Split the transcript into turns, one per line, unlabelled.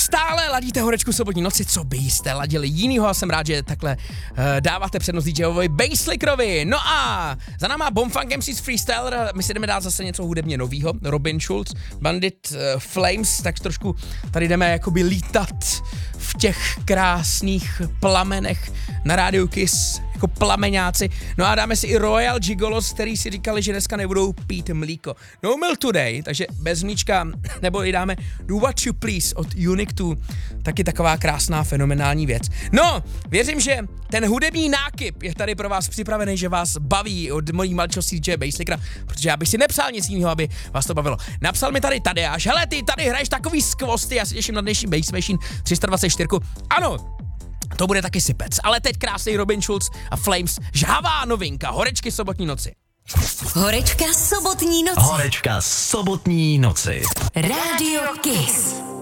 Stále ladíte Horečku sobotní noci, co byste ladili jinýho, a jsem rád, že takhle dáváte přednost DJovi Basslickerovi. No a za náma Bomfunk MC's Freestyler, my si jdeme dát zase něco hudebně novýho, Robin Schulz, Bandit Flames, tak trošku tady jdeme jakoby lítat v těch krásných plamenech na rádiu Kiss, jako plameňáci. No a dáme si i Royal Gigolos, který si říkali, že dneska nebudou pít mlíko. No milk today, takže bez mlíčka, nebo i dáme Do What You Please od Unique 2, taky taková krásná, fenomenální věc. No, věřím, že ten hudební nákyp je tady pro vás připravený, že vás baví od mojí maličkostí DJ Basslickera, protože já bych si nepsal nic jiného, aby vás to bavilo. Napsal mi tady Tadeáš, hele, ty tady hraješ takový skvosty, já se těším na dnešní Bass Machine 324. Ano, to bude taky sypec, ale teď krásný Robin Schulz a Flames, žhavá novinka, Horečky sobotní noci.
Horečka sobotní noci.
Horečka sobotní noci.
Rádio Kiss.